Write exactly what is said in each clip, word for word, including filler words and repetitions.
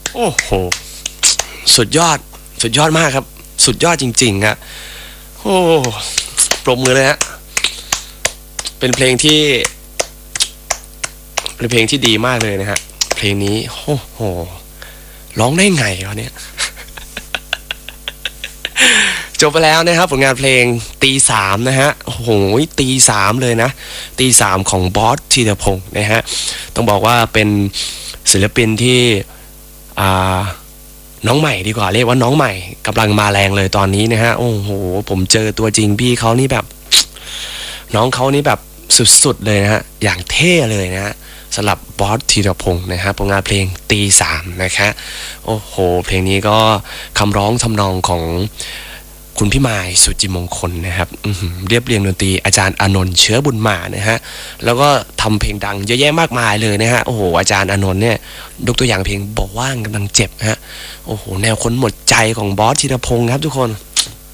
โอ้โหสุดยอดสุดยอดมากครับสุดยอดจริงๆครับโอ้ปรบมือเลยฮะเป็นเพลงที่เป็นเพลงที่ดีมากเลยนะฮะเพลงนี้โอ้โหร้องได้ไงวะเนี่ยจบไปแล้วนะครับผลงานเพลงตีสามนะฮะโอ้โหตีสามเลยนะตีสามของบอสธีรพงศ์นะฮะต้องบอกว่าเป็นศิลปินที่อ่าน้องใหม่ดีกว่าเรียกว่าน้องใหม่กำลังมาแรงเลยตอนนี้นะฮะโอ้โหผมเจอตัวจริงพี่เขานี่แบบน้องเขานี่แบบสุดๆเลยนะฮะอย่างเท่เลยนะฮะสำหรับบอสธีรพงศ์นะครับผลงานเพลงตีสามนะคะโอ้โหเพลงนี้ก็คำร้องทำนองของคุณพี่มายสุจิมงคลนะครับเรียบเรียงดนตรีอาจารย์อานนท์เชื้อบุญมานะฮะแล้วก็ทำเพลงดังเยอะแยะมากมายเลยนะฮะโอ้โหอาจารย์อานนท์เนี่ยยกตัวอย่างเพลงบอกว่างกำลังเจ็บฮะโอ้โหแนวคนหมดใจของบอสธีรพงศ์ครับทุกคน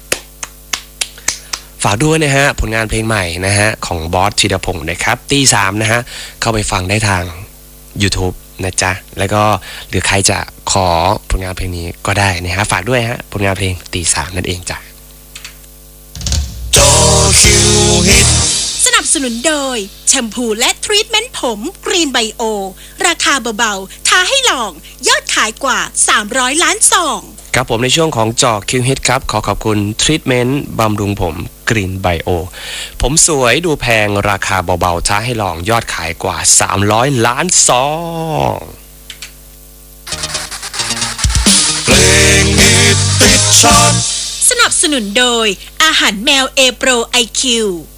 ฝากด้วยนะฮะผลงานเพลงใหม่นะฮะของบอสธีรพงศ์นะครับตีสามนะฮะเข้าไปฟังได้ทาง YouTube นะจ๊ะแล้วก็หรือใครจะขอผลงานเพลงนี้ก็ได้นะฮะฝากด้วยฮะผลงานเพลงตีสามนั่นเองจ้ะสนับสนุนโดยแชมพูและทรีทเมนต์ผมกรีนไบโอราคาเบาๆท้าให้ลองยอดขายกว่าสามร้อยล้านซองครับผมในช่วงของจอคิวฮิตครับขอขอบคุณทรีทเมนต์บำรุงผมกรีนไบโอผมสวยดูแพงราคาเบาๆท้าให้ลองยอดขายกว่าสามร้อยล้านซองเพลงฮิตติดชาร์ตสนับสนุนโดยอาหารแมวเอโปรไอคิว